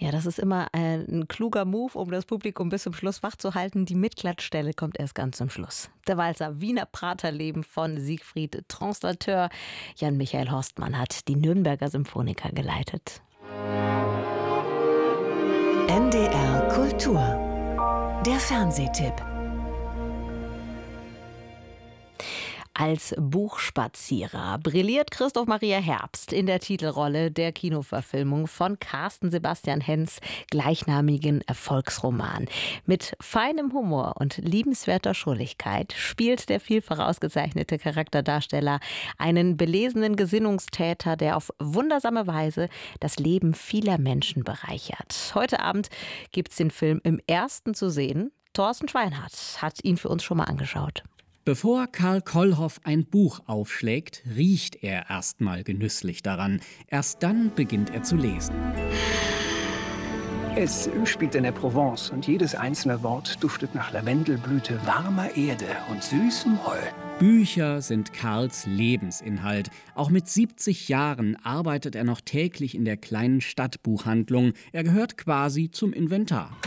Ja, das ist immer ein kluger Move, um das Publikum bis zum Schluss wach zu halten. Die Mitklatschstelle kommt erst ganz zum Schluss. Der Walzer Wiener Praterleben von Siegfried Translateur. Jan-Michael Horstmann hat die Nürnberger Symphoniker geleitet. NDR Kultur. Der Fernsehtipp. Als Buchspazierer brilliert Christoph Maria Herbst in der Titelrolle der Kinoverfilmung von Carsten Sebastian Hens gleichnamigen Erfolgsroman. Mit feinem Humor und liebenswerter Schrulligkeit spielt der vielfach ausgezeichnete Charakterdarsteller einen belesenen Gesinnungstäter, der auf wundersame Weise das Leben vieler Menschen bereichert. Heute Abend gibt's den Film im Ersten zu sehen. Thorsten Schweinhardt hat ihn für uns schon mal angeschaut. Bevor Karl Kollhoff ein Buch aufschlägt, riecht er erstmal genüsslich daran. Erst dann beginnt er zu lesen. Es spielt in der Provence und jedes einzelne Wort duftet nach Lavendelblüte, warmer Erde und süßem Heu. Bücher sind Karls Lebensinhalt. Auch mit 70 Jahren arbeitet er noch täglich in der kleinen Stadtbuchhandlung. Er gehört quasi zum Inventar.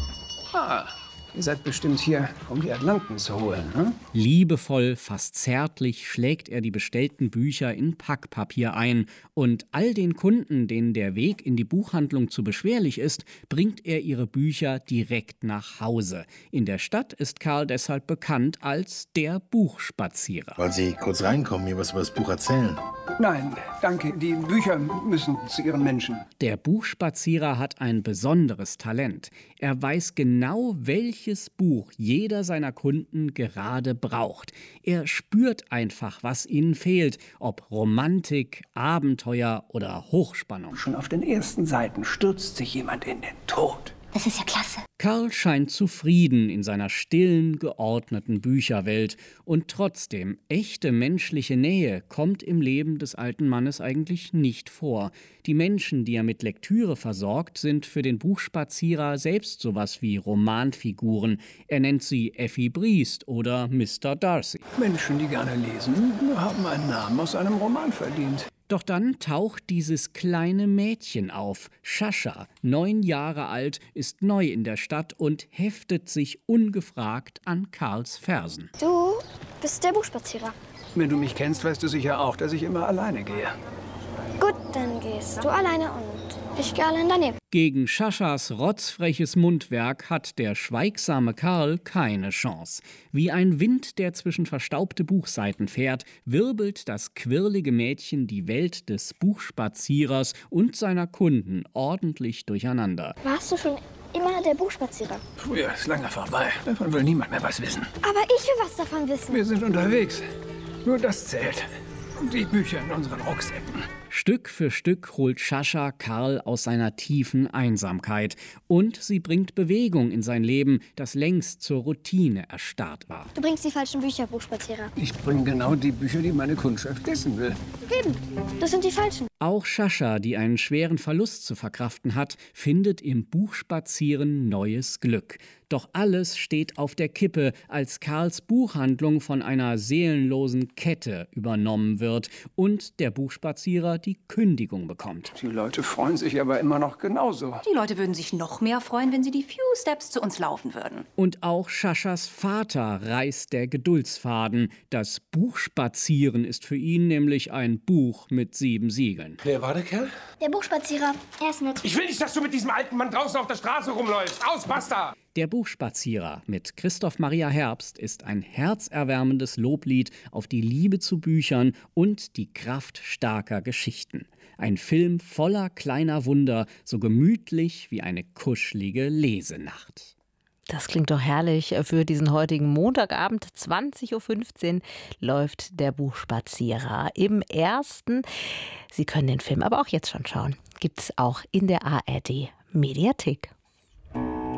Ihr seid bestimmt hier, um die Atlanten zu holen, ne? Liebevoll, fast zärtlich schlägt er die bestellten Bücher in Packpapier ein. Und all den Kunden, denen der Weg in die Buchhandlung zu beschwerlich ist, bringt er ihre Bücher direkt nach Hause. In der Stadt ist Karl deshalb bekannt als der Buchspazierer. Wollen Sie kurz reinkommen, mir was über das Buch erzählen? Nein, danke. Die Bücher müssen zu ihren Menschen. Der Buchspazierer hat ein besonderes Talent. Er weiß genau, welches Buch jeder seiner Kunden gerade braucht. Er spürt einfach, was ihnen fehlt, ob Romantik, Abenteuer oder Hochspannung. Schon auf den ersten Seiten stürzt sich jemand in den Tod. Das ist ja klasse. Karl scheint zufrieden in seiner stillen, geordneten Bücherwelt. Und trotzdem, echte menschliche Nähe kommt im Leben des alten Mannes eigentlich nicht vor. Die Menschen, die er mit Lektüre versorgt, sind für den Buchspazierer selbst sowas wie Romanfiguren. Er nennt sie Effi Briest oder Mr. Darcy. Menschen, die gerne lesen, haben einen Namen aus einem Roman verdient. Doch dann taucht dieses kleine Mädchen auf. Sascha, 9 Jahre alt, ist neu in der Stadt und heftet sich ungefragt an Karls Fersen. Du bist der Buchspazierer. Wenn du mich kennst, weißt du sicher auch, dass ich immer alleine gehe. Gut, dann gehst du alleine und ich gehe allein daneben. Gegen Saschas rotzfreches Mundwerk hat der schweigsame Karl keine Chance. Wie ein Wind, der zwischen verstaubte Buchseiten fährt, wirbelt das quirlige Mädchen die Welt des Buchspazierers und seiner Kunden ordentlich durcheinander. Warst du schon immer der Buchspazierer? Früher ist lange vorbei. Davon will niemand mehr was wissen. Aber ich will was davon wissen. Wir sind unterwegs. Nur das zählt. Und die Bücher in unseren Rucksäcken. Stück für Stück holt Sascha Karl aus seiner tiefen Einsamkeit. Und sie bringt Bewegung in sein Leben, das längst zur Routine erstarrt war. Du bringst die falschen Bücher, Buchspazierer. Ich bringe genau die Bücher, die meine Kundschaft lesen will. Eben, das sind die falschen. Auch Sascha, die einen schweren Verlust zu verkraften hat, findet im Buchspazieren neues Glück. Doch alles steht auf der Kippe, als Karls Buchhandlung von einer seelenlosen Kette übernommen wird und der Buchspazierer die Kündigung bekommt. Die Leute freuen sich aber immer noch genauso. Die Leute würden sich noch mehr freuen, wenn sie die few Steps zu uns laufen würden. Und auch Saschas Vater reißt der Geduldsfaden. Das Buchspazieren ist für ihn nämlich ein Buch mit 7 Siegeln. Wer war der Kerl? Der Buchspazierer, er ist nett. Ich will nicht, dass du mit diesem alten Mann draußen auf der Straße rumläufst. Aus, basta! Der Buchspazierer mit Christoph Maria Herbst ist ein herzerwärmendes Loblied auf die Liebe zu Büchern und die Kraft starker Geschichten. Ein Film voller kleiner Wunder, so gemütlich wie eine kuschelige Lesenacht. Das klingt doch herrlich. Für diesen heutigen Montagabend, 20.15 Uhr, läuft der Buchspazierer im Ersten. Sie können den Film aber auch jetzt schon schauen. Gibt's auch in der ARD Mediathek.